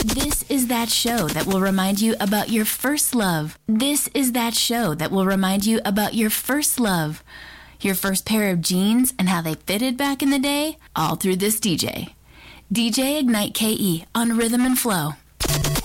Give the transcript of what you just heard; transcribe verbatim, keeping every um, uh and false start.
This is that show that will remind you about your first love. This is that show that will remind you about your first love. Your first pair of jeans and how they fitted back in the day, all through this D J. D J Ignite K E on Rhythm and Flow.